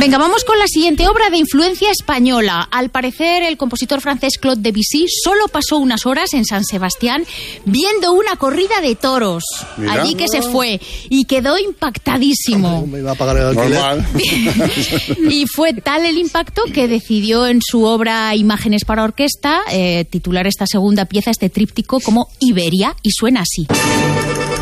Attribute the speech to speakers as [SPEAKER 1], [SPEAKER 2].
[SPEAKER 1] Venga, vamos con la siguiente obra de influencia española. Al parecer, el compositor francés Claude Debussy solo pasó unas horas en San Sebastián viendo una corrida de toros. Mira. Allí que se fue y quedó impactadísimo.
[SPEAKER 2] Me iba a pagar el alquiler.
[SPEAKER 1] Y fue tal el impacto que decidió en su obra Imágenes para orquesta titular esta segunda pieza, este tríptico, como Iberia, y suena así.